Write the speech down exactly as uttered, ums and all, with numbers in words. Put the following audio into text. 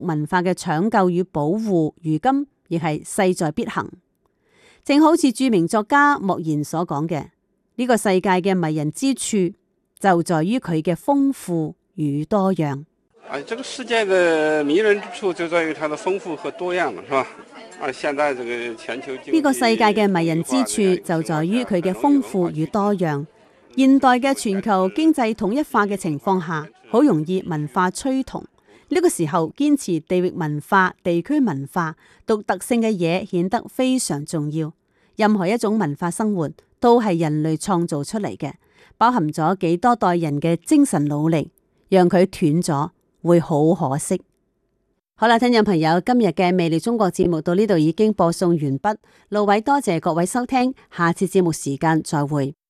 文化嘅搶救與保護，如今亦係勢在必行。正好似著名作家莫言所講嘅，呢個世界嘅迷人之處就在於佢嘅豐富與多樣。 啊，這個世界嘅迷人之處就在於它的豐富和多樣，是吧？啊，現在這個全球呢個世界嘅迷人之處就在於佢嘅豐富與多樣。現代嘅全球經濟統一化嘅情況下，好容易文化趨同。呢個時候堅持地域文化、地區文化獨特性嘅嘢顯得非常重要。任何一種文化生活都係人類創造出嚟嘅，包含咗幾多代人嘅精神努力，讓佢斷咗會好可惜。好啦，聽眾朋友，今日嘅魅力中國節目到呢度已經播送完畢。路偉多謝各位收聽，下次節目時間再會。